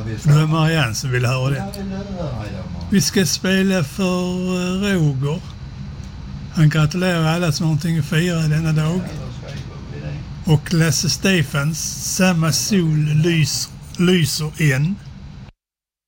Du är Marianne som vill höra det. Vi ska spela för Roger. Han gratulerar alla som har någonting att fira denna dag. Och Lasse Stefans, samma sol lyser än.